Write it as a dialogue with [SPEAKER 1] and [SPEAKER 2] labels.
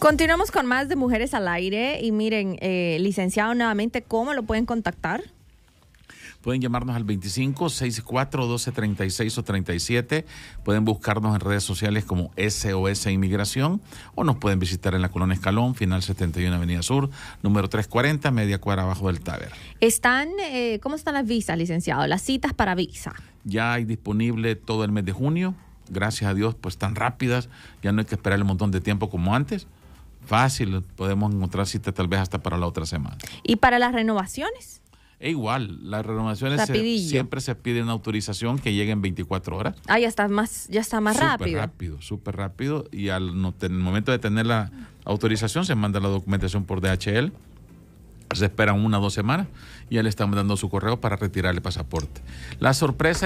[SPEAKER 1] Continuamos con más de Mujeres al Aire y miren, licenciado, nuevamente, ¿cómo lo pueden contactar?
[SPEAKER 2] Pueden llamarnos al 2564-1236 o 37. Pueden buscarnos en redes sociales como SOS Inmigración o nos pueden visitar en la Colonia Escalón, final 71 Avenida Sur, número 340, media cuadra abajo del Taber.
[SPEAKER 1] ¿Cómo están las visas, licenciado? Las citas para visa.
[SPEAKER 2] Ya hay disponible todo el mes de junio. Gracias a Dios, pues tan rápidas. Ya no hay que esperar un montón de tiempo como antes. Fácil, podemos encontrar citas tal vez hasta para la otra semana.
[SPEAKER 1] ¿Y para las renovaciones?
[SPEAKER 2] E igual, las renovaciones siempre se pide una autorización que llegue en 24 horas.
[SPEAKER 1] Ah, ya está más rápido.
[SPEAKER 2] Súper rápido. Y en el momento de tener la autorización se manda la documentación por DHL. Se esperan 1 o 2 semanas y ya le están dando su correo para retirar el pasaporte. La sorpresa